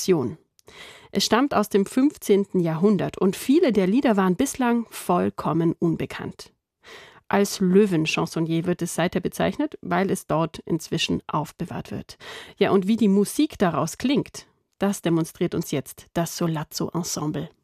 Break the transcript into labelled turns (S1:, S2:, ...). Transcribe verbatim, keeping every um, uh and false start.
S1: Tradition. Es stammt aus dem fünfzehnten Jahrhundert und viele der Lieder waren bislang vollkommen unbekannt. Als Löwen-Chansonnier wird es seither bezeichnet, weil es dort inzwischen aufbewahrt wird. Ja, und wie die Musik daraus klingt, das demonstriert uns jetzt das Sollazzo Ensemble.